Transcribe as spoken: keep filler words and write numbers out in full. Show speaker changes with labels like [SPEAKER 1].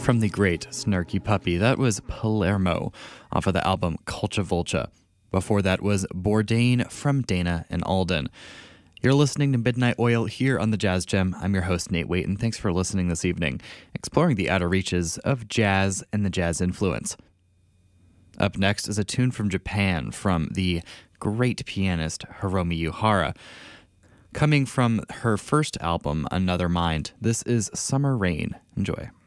[SPEAKER 1] From the great Snarky Puppy, that was Palermo off of the album Culcha Volcha. Before that was Bourdain from Dana and Alden. You're listening to Midnight Oil here on the Jazz Gem. I'm your host, Nate Waite, and thanks for listening this evening, exploring the outer reaches of jazz and the jazz influence. Up next is a tune from Japan from the great pianist Hiromi Yuhara. Coming from her first album, Another Mind, this is Summer Rain. Enjoy.